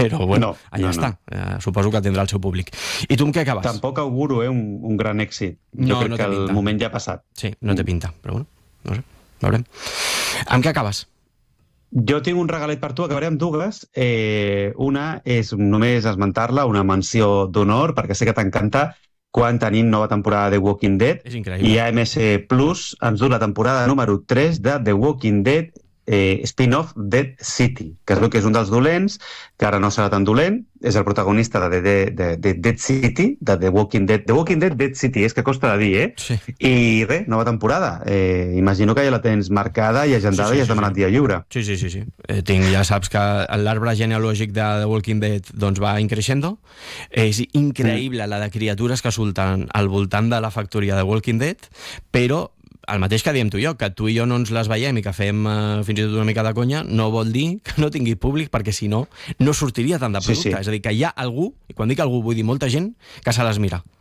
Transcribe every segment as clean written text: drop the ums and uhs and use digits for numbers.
però bueno, allà està. Suposo que tindrà el seu públic. I tu amb què acabes? Tampoc auguro un gran èxit. Jo crec que el moment ja ha passat. Sí, no té pinta, però bueno, no sé, veurem. Amb què acabes? Jo tinc un regalet per tu, acabaré amb dues. Una és només esmentar-la, una menció d'honor, perquè sé que t'encanta, quan tenim nova temporada de The Walking Dead. És increïble. I AMC Plus ens du la temporada número 3 de The Walking Dead, spin-off Dead City, que es veu que és un dels dolents, que ara no serà tan dolent, és el protagonista de Dead City, de The Walking Dead. The Walking Dead, Dead City, és que costa de dir, Sí. I res, nova temporada. Imagino que ja la tens marcada i agendada i has demanat dia lliure. Sí. Ja saps que l'arbre genealògic de The Walking Dead doncs va increixendo. És increïble la de criatures que surten al voltant de la factoria de Walking Dead, però el mateix que diem tu i jo, que tu i jo no ens les veiem i que fem fins i tot una mica de conya, no vol dir que no tingui públic, perquè si no, no sortiria tant de producte. És a dir, que hi ha algú, i quan dic algú vull dir molta gent, que se les mira.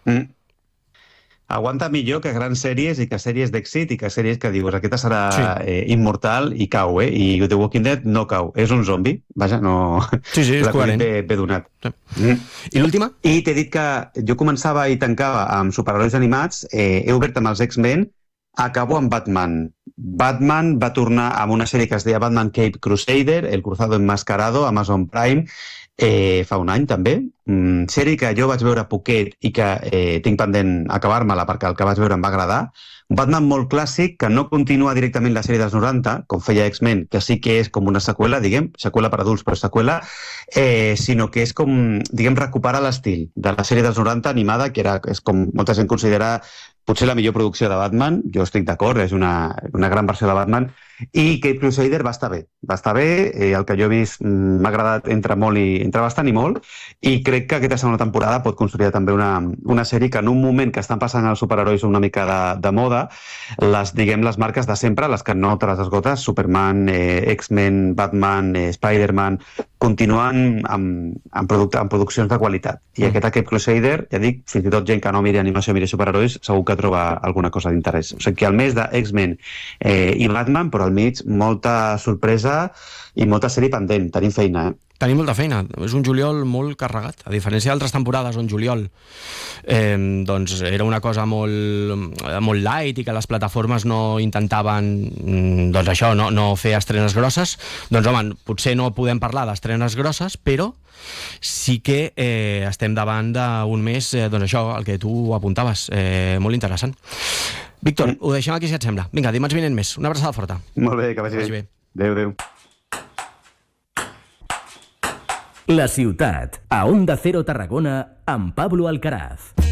Aguanta millor que grans sèries i que sèries d'èxit i que sèries que dius aquesta serà immortal i cau, i The Walking Dead no cau, és un zombi, vaja, no... Sí, és coherent. Ben donat. I l'última? I t'he dit que jo començava i tancava amb superherois animats, he obert amb els X-Men, acabo amb Batman. Batman va tornar amb una sèrie que es deia Batman Cape Crusader, El Cruzado Enmascarado, Amazon Prime, fa un any també. Sèrie que jo vaig veure poquet i que tinc pendent acabar-me-la perquè el que vaig veure em va agradar. Un Batman molt clàssic que no continua directament la sèrie dels 90, com feia X-Men, que sí que és com una seqüela, diguem, seqüela per adults però seqüela, sinó que és com, diguem, recuperar l'estil de la sèrie dels 90 animada, que és com molta gent considera potser la millor producció de Batman. Jo estic d'acord, és una gran versió de Batman, i Cape Crusader va estar bé, el que jo he vist m'ha agradat entre bastant i molt, i crec que aquesta segona temporada pot construir també una sèrie que en un moment que estan passant els superherois una mica de moda, les marques de sempre, les que no te les esgotes, Superman, X-Men, Batman, Spider-Man, continuen amb produccions de qualitat. I aquesta Cape Crusader, ja dic, fins i tot gent que no miri animació, miri superherois, segur que troba alguna cosa d'interès. O sigui que al mes de X-Men i Batman, però al mig molta sorpresa i molta sèrie pendent. Tenim feina, Tenim molta feina. És un juliol molt carregat. A diferència d'altres temporades on juliol doncs era una cosa molt light i que les plataformes no intentaven doncs això, no fer estrenes grosses, doncs home, potser no podem parlar d'estrenes grosses, però sí que estem davant d'un mes, doncs això, el que tu apuntaves, molt interessant. Víctor, ho deixem aquí si et sembla. Vinga, dimarts vinent més. Una abraçada forta. Molt bé, que vagi bé. Adéu. La ciutat, a Onda Cero Tarragona, amb Pablo Alcaraz.